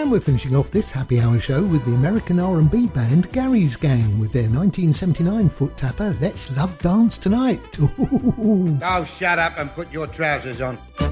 And we're finishing off this happy hour show with the American R&B band Gary's Gang with their 1979 foot tapper, Let's Love Dance Tonight. Oh, shut up and put your trousers on.